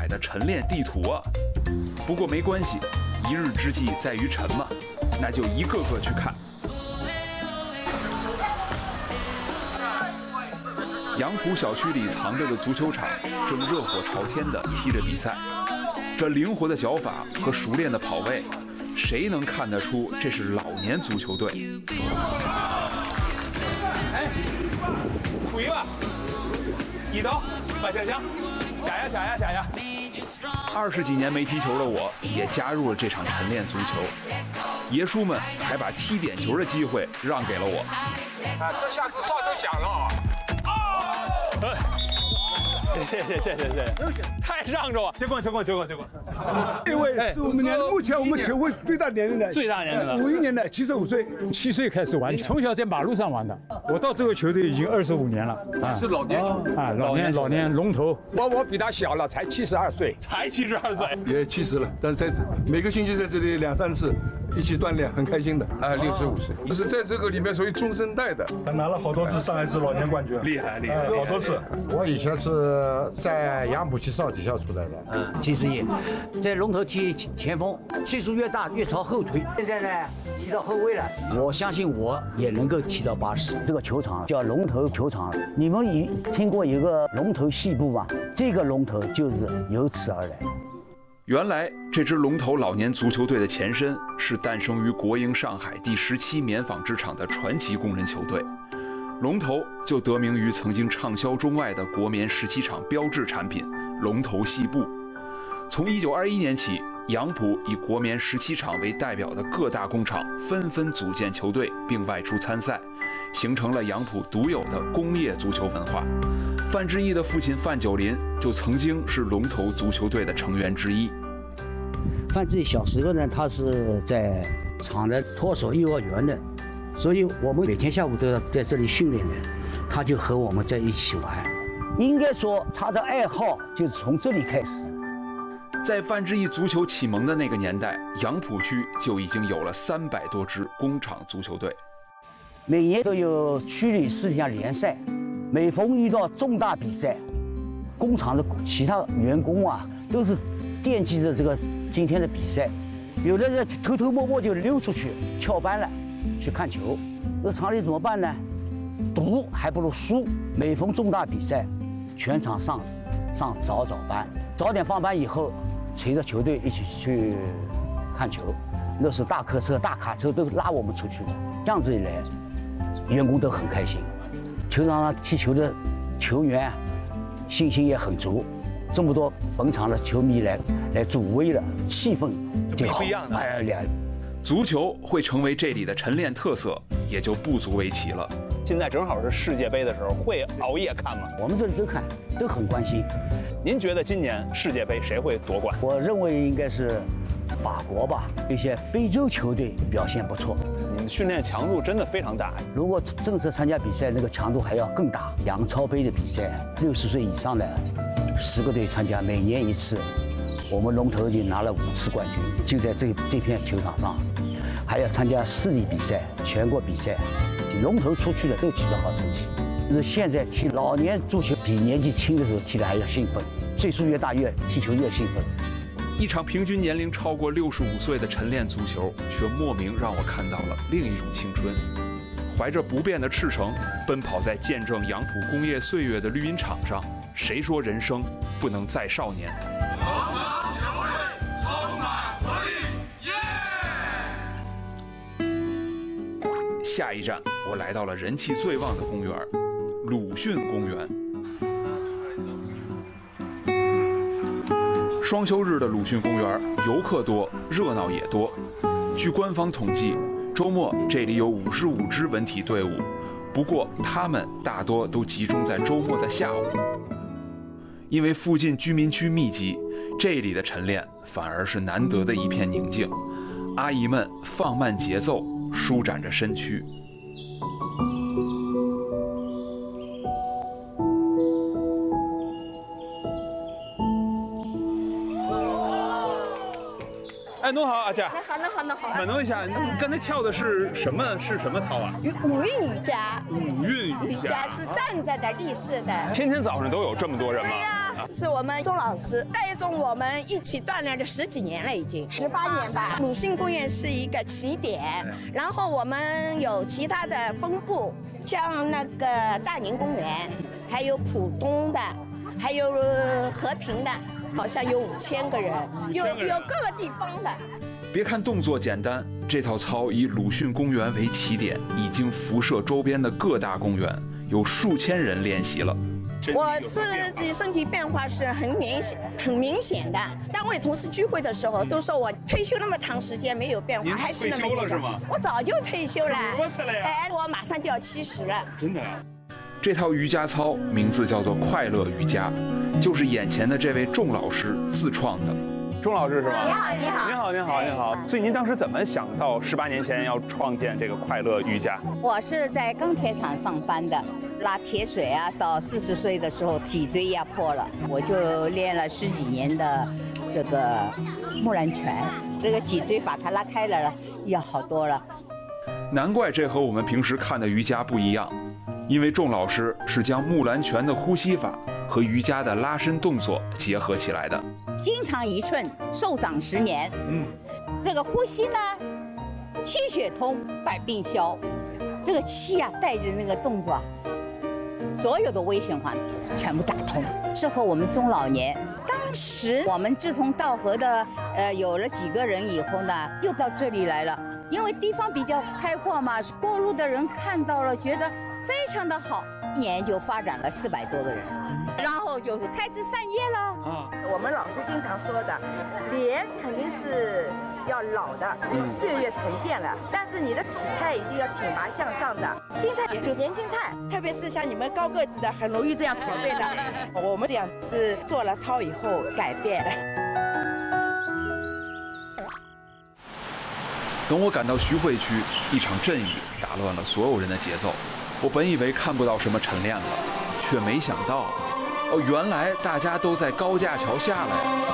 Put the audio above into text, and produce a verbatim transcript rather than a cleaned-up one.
海的晨练地图啊。不过没关系，一日之计在于晨嘛，那就一个个去看。杨浦小区里藏着的足球场正热火朝天地踢着比赛，这灵活的脚法和熟练的跑位，谁能看得出这是老年足球队？ 哎，苦一吧，一刀，把小香，下呀下呀下呀。 二十几年没踢球的我，也加入了这场晨练足球。爷叔们还把踢点球的机会让给了我。 啊，这下子哨声响了啊！谢谢谢谢谢谢，太让着我，结棍结棍结棍结棍。 这位是我们年目前我们球会最大年龄的， 最大年龄的， 五一年的，七十五岁， 七岁开始玩，从小在马路上玩的。我到这个球队已经二十五年了，啊， 是老年球啊，老年老年龙头。 我我比他小了，才七十二岁， 才七十二岁， 也七十了，但是在每个星期在这里两三次一起锻炼，很开心的。 啊，六十五岁，是在这个里面属于中生代的。 他拿了好多次上海市老年冠军， 厉害厉害， 好多次。 我以前是在杨浦区少体校出来的， 嗯，七十一，在龙头踢前锋，岁数越大越朝后退。现在呢，踢到后卫了，我相信我也能够踢到八十。这个球场叫龙头球场，你们一听过一个龙头细部吗？这个龙头就是由此而来。 原来这支龙头老年足球队的前身是诞生于国营上海第十七棉纺织厂的传奇工人球队。龙头就得名于曾经畅销中外的国棉十七厂标志产品龙头细布。从一九二一年起，杨浦以国棉十七厂为代表的各大工厂纷纷组建球队并外出参赛，形成了杨浦独有的工业足球文化。范志毅的父亲范九林就曾经是龙头足球队的成员之一。 范志毅小时候呢，他是在厂的托手幼儿园的。所以我们每天下午都要在这里训练的，他就和我们在一起玩。应该说他的爱好就是从这里开始。 在范志毅足球启蒙的那个年代，杨浦区就已经有了三百多支工厂足球队。 每年都有区里四项联赛，每逢遇到重大比赛，工厂的其他员工啊都是惦记着这个今天的比赛，有的人偷偷摸摸就溜出去翘班了。去看球，那厂里怎么办呢？赌还不如输。每逢重大比赛，全场上上早早班，早点放班以后，随着球队一起去看球。那是大客车、大卡车都拉我们出去的。这样子一来，员工都很开心，球场上踢球的球员信心也很足。这么多本场的球迷来来助威了，气氛就好。 不一样的。 哎，两。 足球会成为这里的晨练特色，也就不足为奇了。 现在正好是世界杯的时候，会熬夜看吗？ 我们这里都看，都很关心。 您觉得今年世界杯谁会夺冠？ 我认为应该是法国吧，一些非洲球队表现不错。 你们训练强度真的非常大。 如果正式参加比赛，那个强度还要更大。杨超杯的比赛，六十岁以上的十个队参加，每年一次。我们龙头已经拿了五次冠军，就在这这片球场上，还要参加市里比赛、全国比赛，龙头出去的都取得好成绩。那现在踢老年足球比年纪轻的时候踢的还要兴奋，岁数越大越踢球越兴奋。 一场平均年龄超过六十五岁的晨练足球，却莫名让我看到了另一种青春。怀着不变的赤诚，奔跑在见证杨浦工业岁月的绿茵场上，谁说人生不能再少年？下一站，我来到了人气最旺的公园——鲁迅公园。双休日的鲁迅公园，游客多，热闹也多。据官方统计，周末这里有五十五支文体队伍，不过他们大多都集中在周末的下午。因为附近居民区密集，这里的晨练反而是难得的一片宁静。阿姨们放慢节奏，舒展着身躯。 哎，侬好，阿姐。 那好，那好，那好。 满弄一下，你刚才跳的是什么？是什么操啊？ 五韵瑜伽。 五韵瑜伽是站着的，立式的。 天天早上都有这么多人吗？ 对呀， 是我们钟老师带动我们一起锻炼了十几年了，已经十八年吧。鲁迅公园是一个起点，然后我们有其他的分部，像那个大宁公园，还有浦东的，还有和平的，好像有五千个人，有有各个地方的。 别看动作简单，这套操以鲁迅公园为起点，已经辐射周边的各大公园，有数千人练习了。 我自己身体变化是很明显、很明显的。单位同事聚会的时候都说我退休那么长时间没有变化，还是那么退休了是吗？ 我早就退休了， 多次了呀！ 哎，我马上就要七十了。 真的。 这套瑜伽操名字叫做快乐瑜伽，就是眼前的这位仲老师自创的。 钟老师是吗？ 你好，你好， 您好，您好，您好。所以您当时怎么想到十八年前要创建这个快乐瑜伽？ 我是在钢铁厂上班的，拉铁水啊，到四十岁的时候脊椎压迫了，我就练了十几年的这个木兰拳，这个脊椎把它拉开了，要好多了。 难怪这和我们平时看的瑜伽不一样，因为仲老师是将木兰拳的呼吸法和瑜伽的拉伸动作结合起来的。 心长一寸，寿长十年。嗯，这个呼吸呢，气血通，百病消。这个气啊，带着那个动作啊，所有的微循环全部打通，适合我们中老年。当时我们志同道合的，呃，有了几个人以后呢，又到这里来了。因为地方比较开阔嘛，过路的人看到了，觉得非常的好，一年就发展了四百多个人，然后就是开枝散叶了。 啊，我们老师经常说的，脸肯定是要老的，因为岁月沉淀了，但是你的体态一定要挺拔向上的，心态也就年轻态，特别是像你们高个子的，很容易这样驼背的。我们这样是做了操以后改变的。 等我赶到徐汇区，一场阵雨打乱了所有人的节奏。我本以为看不到什么晨练了，却没想到，哦，原来大家都在高架桥下来。